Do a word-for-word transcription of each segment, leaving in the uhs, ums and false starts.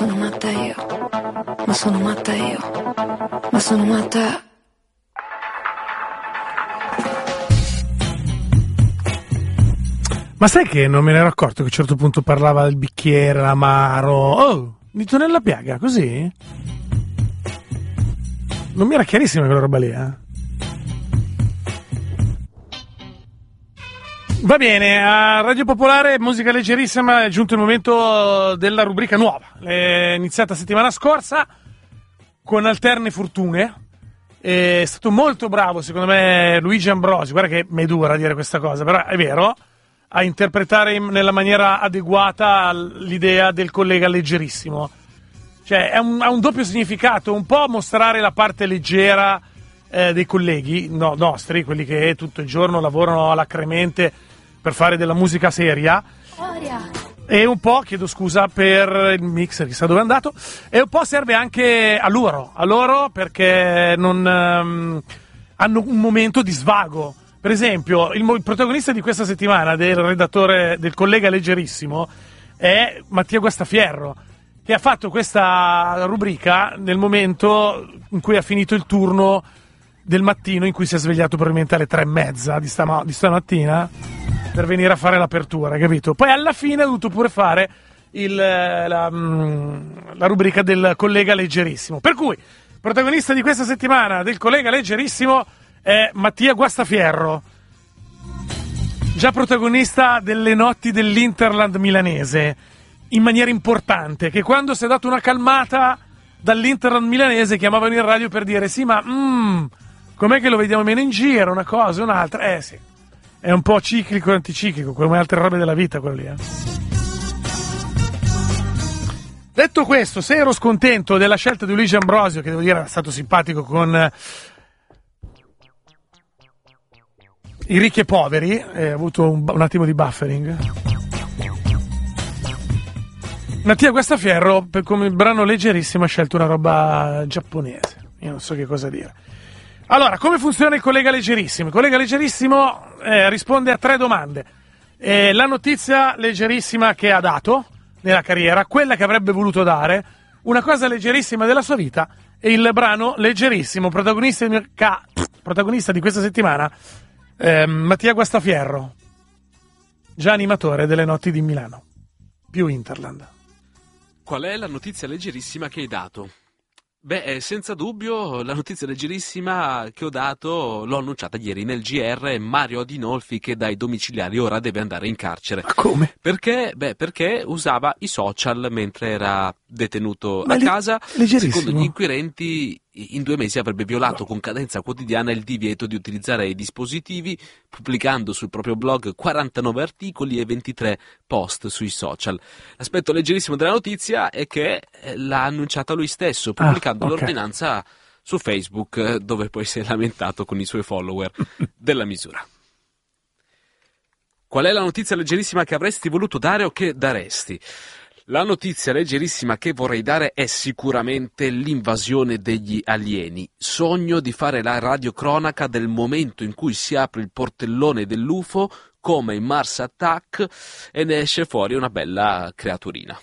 Sono matta io, ma sono matta io, ma sono matta. Ma sai che non me ne ero accorto che a un certo punto parlava del bicchiere, l'amaro. Oh, dito nella piaga, così? Non mi era chiarissima quella roba lì, eh? Va bene, a Radio Popolare, musica leggerissima, è giunto il momento della rubrica nuova. È iniziata settimana scorsa con alterne fortune. È stato molto bravo, secondo me, Luigi Ambrosi. Guarda che mi è dura dire questa cosa, però è vero, a interpretare in, nella maniera adeguata l'idea del collega leggerissimo. Cioè, è un, ha un doppio significato, un po' mostrare la parte leggera eh, dei colleghi, no, nostri, quelli che tutto il giorno lavorano alacremente per fare della musica seria, e un po', chiedo scusa per il mixer, chissà dove è andato, e un po' serve anche a loro, a loro perché non um, hanno un momento di svago. Per esempio, il, il protagonista di questa settimana, del redattore, del collega leggerissimo, è Mattia Guastafierro, che ha fatto questa rubrica nel momento in cui ha finito il turno del mattino, in cui si è svegliato probabilmente alle tre e mezza di, stama- di stamattina per venire a fare l'apertura, capito? Poi alla fine ha dovuto pure fare il, la, la rubrica del collega leggerissimo. Per cui, protagonista di questa settimana del collega leggerissimo è Mattia Guastafierro, già protagonista delle notti dell'Interland milanese, in maniera importante, che quando si è dato una calmata dall'Interland milanese chiamavano in radio per dire sì, ma mm, com'è che lo vediamo meno in giro, una cosa, un'altra, eh sì, è un po' ciclico e anticiclico, come altre robe della vita quello lì, eh. Detto questo, se ero scontento della scelta di Luigi Ambrosio, che devo dire era stato simpatico con i ricchi e poveri, eh, ha avuto un, un attimo di buffering. Mattia Guastafierro, per come brano leggerissimo, ha scelto una roba giapponese. Io non so che cosa dire. Allora, come funziona il collega leggerissimo? Il collega leggerissimo eh, risponde a tre domande. Eh, la notizia leggerissima che ha dato nella carriera, quella che avrebbe voluto dare, una cosa leggerissima della sua vita e il brano leggerissimo, protagonista di, ca, protagonista di questa settimana, eh, Mattia Guastafierro, già animatore delle notti di Milano, più Interland. Qual è la notizia leggerissima che hai dato? Beh, eh, senza dubbio, la notizia leggerissima che ho dato l'ho annunciata ieri nel G R. Mario Adinolfi, che dai domiciliari ora deve andare in carcere. Ma come? Perché? Beh, perché usava i social mentre era detenuto Ma a le- casa. leggerissimo. Secondo gli inquirenti, in due mesi avrebbe violato con cadenza quotidiana il divieto di utilizzare i dispositivi, pubblicando sul proprio blog quarantanove articoli e ventitré post sui social. L'aspetto leggerissimo della notizia è che l'ha annunciata lui stesso, pubblicando Ah, okay. l'ordinanza su Facebook, dove poi si è lamentato con i suoi follower della misura. Qual è la notizia leggerissima che avresti voluto dare o che daresti? La notizia leggerissima che vorrei dare è sicuramente l'invasione degli alieni. Sogno di fare la radiocronaca del momento in cui si apre il portellone dell'U F O, come in Mars Attack, e ne esce fuori una bella creaturina.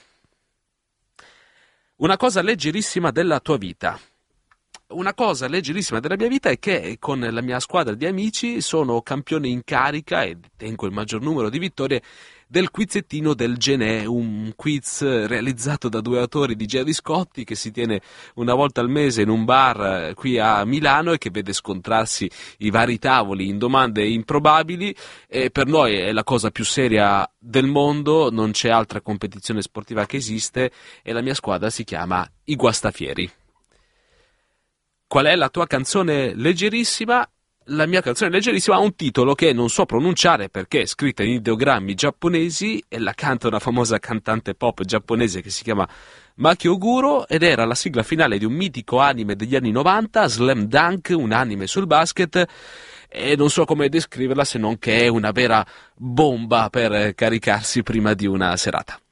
Una cosa leggerissima della tua vita. Una cosa leggerissima della mia vita è che con la mia squadra di amici sono campione in carica e tengo il maggior numero di vittorie del quizzettino del Genè, un quiz realizzato da due autori di Gerry Scotti che si tiene una volta al mese in un bar qui a Milano e che vede scontrarsi i vari tavoli in domande improbabili. E per noi è la cosa più seria del mondo, non c'è altra competizione sportiva che esiste e la mia squadra si chiama I Guastafieri. Qual è la tua canzone leggerissima? La mia canzone leggerissima ha un titolo che non so pronunciare perché è scritta in ideogrammi giapponesi e la canta una famosa cantante pop giapponese che si chiama Maki Oguro ed era la sigla finale di un mitico anime degli anni novanta, Slam Dunk, un anime sul basket, e non so come descriverla se non che è una vera bomba per caricarsi prima di una serata.